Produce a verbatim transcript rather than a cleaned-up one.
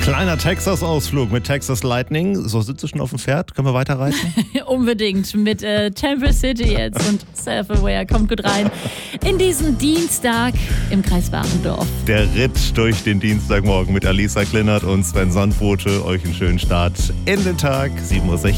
Kleiner Texas-Ausflug mit Texas Lightning. So, sitzt du schon auf dem Pferd? Können wir weiterreiten? Unbedingt mit äh, Temple City jetzt und Self-Aware. Kommt gut rein in diesen Dienstag im Kreis Warendorf. Der Ritt durch den Dienstagmorgen mit Alisa Klinert und Sven Sandbote. Euch einen schönen Start in den Tag. sieben Uhr sechzehn